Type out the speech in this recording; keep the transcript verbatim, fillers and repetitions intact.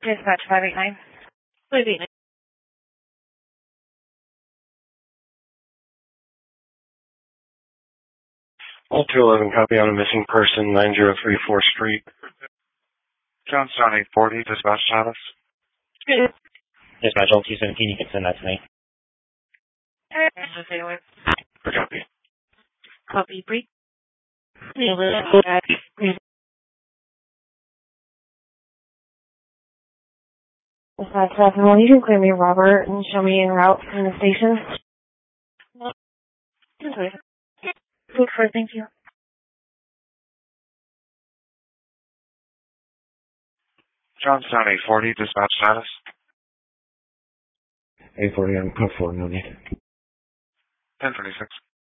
Dispatch five eight nine. five eight nine. All two eleven, copy on a missing person, nine zero three fourth Street. Johnstown eight forty, dispatch status. Good. Dispatch all two seventeen, you can send that to me. For copy. Copy, brief. Dispatch seven, well, you can clear me, Robert, and show me en route from the station. Good for, thank you. Johnstown eight forty, dispatch status. eight forty, I'm code four, no need. ten thirty-six.